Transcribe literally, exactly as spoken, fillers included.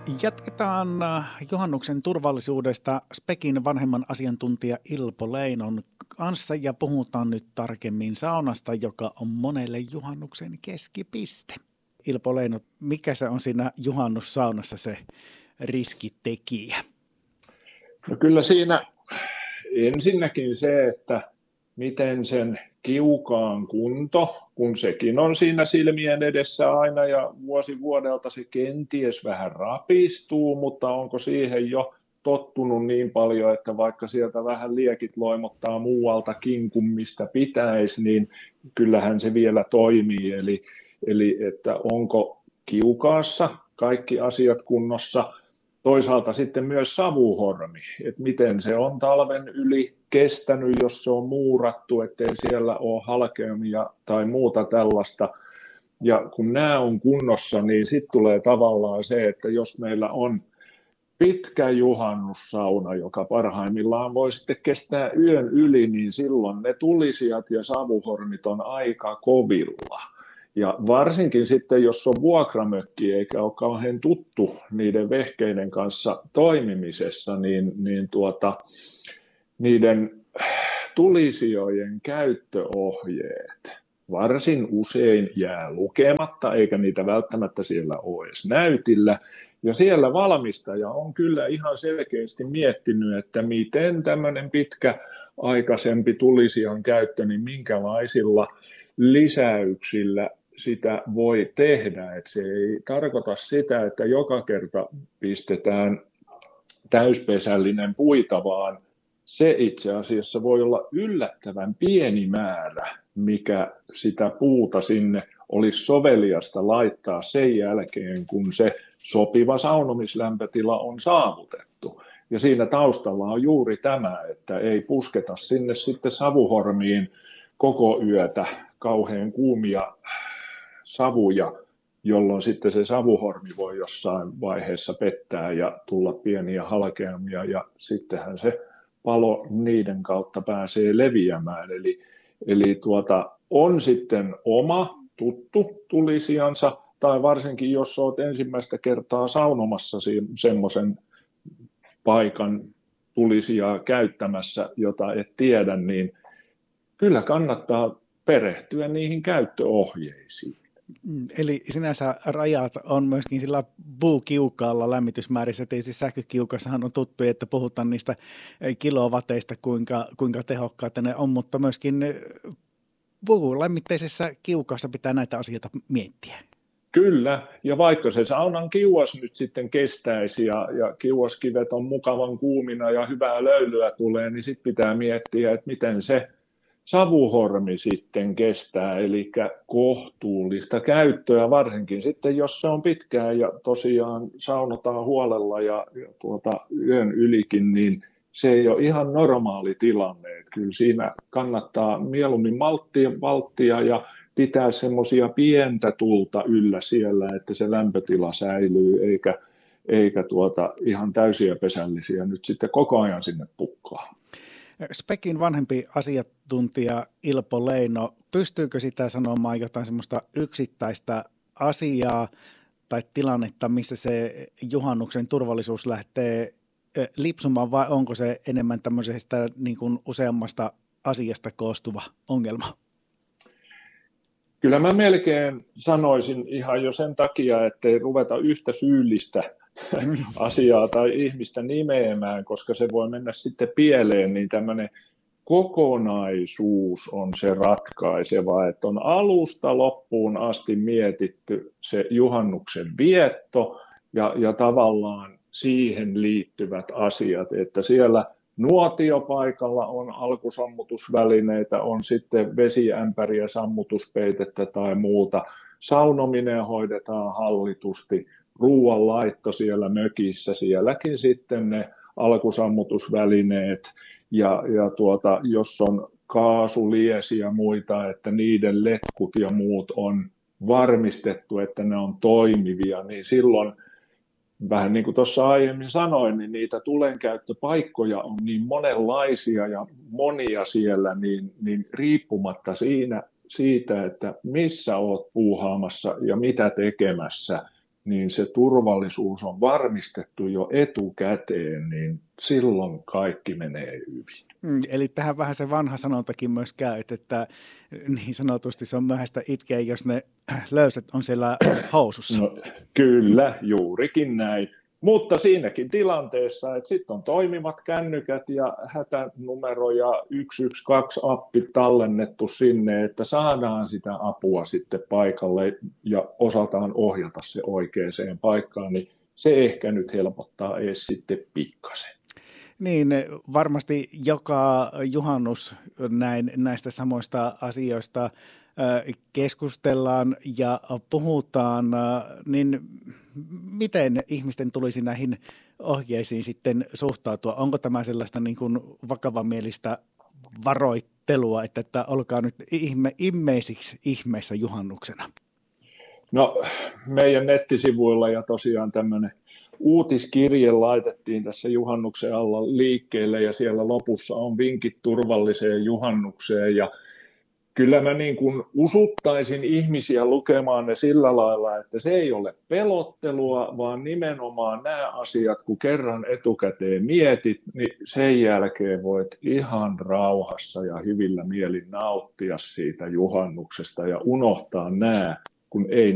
Jatketaan juhannuksen turvallisuudesta Spekin vanhemman asiantuntija Ilpo Leinon kanssa ja puhutaan nyt tarkemmin saunasta, joka on monelle juhannuksen keskipiste. Ilpo Leino, mikä se on siinä juhannussaunassa se riskitekijä? No kyllä siinä ensinnäkin se, että miten sen kiukaan kunto, kun sekin on siinä silmien edessä aina ja vuosi vuodelta se kenties vähän rapistuu, mutta onko siihen jo tottunut niin paljon, että vaikka sieltä vähän liekit loimottaa muualtakin kuin mistä pitäisi, niin kyllähän se vielä toimii. Eli, eli että onko kiukaassa kaikki asiat kunnossa. Toisaalta sitten myös savuhormi, että miten se on talven yli kestänyt, jos se on muurattu, ettei siellä ole halkeamia tai muuta tällaista. Ja kun nämä on kunnossa, niin sitten tulee tavallaan se, että jos meillä on pitkä juhannussauna, joka parhaimmillaan voi sitten kestää yön yli, niin silloin ne tulisijat ja savuhormit on aika kovilla. Ja varsinkin sitten, jos on vuokramökki eikä ole kauhean tuttu niiden vehkeiden kanssa toimimisessa, niin, niin tuota, niiden tulisijojen käyttöohjeet varsin usein jää lukematta, eikä niitä välttämättä siellä ole edes näytillä. Ja siellä valmistaja on kyllä ihan selkeästi miettinyt, että miten tämmöinen pitkäaikaisempi tulisijan käyttö, niin minkälaisilla lisäyksillä sitä voi tehdä. Että se ei tarkoita sitä, että joka kerta pistetään täyspesällinen puita, vaan se itse asiassa voi olla yllättävän pieni määrä, mikä sitä puuta sinne olisi soveliasta laittaa sen jälkeen, kun se sopiva saunomislämpötila on saavutettu. Ja siinä taustalla on juuri tämä, että ei pusketa sinne sitten savuhormiin koko yötä kauhean kuumia savuja, jolloin sitten se savuhormi voi jossain vaiheessa pettää ja tulla pieniä halkeamia ja sittenhän se palo niiden kautta pääsee leviämään. Eli, eli tuota, on sitten oma tuttu tulisijansa, tai varsinkin jos olet ensimmäistä kertaa saunomassa semmoisen paikan tulisijaa käyttämässä, jota et tiedä, niin kyllä kannattaa perehtyä niihin käyttöohjeisiin. Eli sinänsä rajat on myöskin sillä puukiukaalla lämmitysmäärissä. Tietysti sähkökiukassahan on tuttu, että puhutaan niistä kilowateista, kuinka, kuinka tehokkaita ne on, mutta myöskin puulämmitteisessä kiukassa pitää näitä asioita miettiä. Kyllä, ja vaikka se saunan kiuas nyt sitten kestäisi ja, ja kiuaskivet on mukavan kuumina ja hyvää löylyä tulee, niin sitten pitää miettiä, että miten se savuhormi sitten kestää, eli kohtuullista käyttöä, varsinkin sitten, jos se on pitkään ja tosiaan saunotaan huolella ja, ja tuota, yön ylikin, niin se ei ole ihan normaali tilanne. Että kyllä siinä kannattaa mieluummin malttia, malttia ja pitää semmoisia pientä tulta yllä siellä, että se lämpötila säilyy, eikä, eikä tuota, ihan täysiä pesällisiä nyt sitten koko ajan sinne pukkaa. Spekin vanhempi asiantuntija Ilpo Leino, pystyykö sitä sanomaan jotain semmoista yksittäistä asiaa tai tilannetta, missä se juhannuksen turvallisuus lähtee lipsumaan, vai onko se enemmän tämmöisestä niin kuin useammasta asiasta koostuva ongelma? Kyllä mä melkein sanoisin ihan jo sen takia, ettei ruveta yhtä syyllistä asiaa tai ihmistä nimeämään, koska se voi mennä sitten pieleen, niin tämmöinen kokonaisuus on se ratkaiseva, että on alusta loppuun asti mietitty se juhannuksen vietto ja, ja tavallaan siihen liittyvät asiat, että siellä nuotiopaikalla on alkusammutusvälineitä, on sitten vesiämpäriä, sammutuspeitettä tai muuta. Saunominen hoidetaan hallitusti, ruoanlaitto siellä mökissä, sielläkin sitten ne alkusammutusvälineet ja, ja tuota, jos on kaasuliesiä ja muita, että niiden letkut ja muut on varmistettu, että ne on toimivia, niin silloin vähän niin kuin tuossa aiemmin sanoin, niin niitä tulenkäyttöpaikkoja on niin monenlaisia ja monia siellä, niin, niin riippumatta siinä, siitä, että missä olet puuhaamassa ja mitä tekemässä, niin se turvallisuus on varmistettu jo etukäteen, niin silloin kaikki menee hyvin. Mm, eli tähän vähän se vanha sanontakin myös käy, että, että niin sanotusti se on myöhäistä itkeä, jos ne löysät on siellä housussa. No, kyllä, juurikin näin. Mutta siinäkin tilanteessa, että sitten on toimivat kännykät ja hätänumero ja yksi yksi kaksi appi tallennettu sinne, että saadaan sitä apua sitten paikalle ja osataan ohjata se oikeaan paikkaan, niin se ehkä nyt helpottaa edes sitten pikkasen. Niin, varmasti joka juhannus näin, näistä samoista asioista keskustellaan ja puhutaan, niin miten ihmisten tulisi näihin ohjeisiin sitten suhtautua? Onko tämä sellaista niin kuin vakavamielistä varoittelua, että, että olkaa nyt ihme, immeisiksi ihmeissä juhannuksena? No, meidän nettisivuilla ja tosiaan tämmöinen uutiskirje laitettiin tässä juhannuksen alla liikkeelle ja siellä lopussa on vinkit turvalliseen juhannukseen ja kyllä mä niin kuin usuttaisin ihmisiä lukemaan ne sillä lailla, että se ei ole pelottelua, vaan nimenomaan nämä asiat, kun kerran etukäteen mietit, niin sen jälkeen voit ihan rauhassa ja hyvillä mielin nauttia siitä juhannuksesta ja unohtaa nämä, kun ei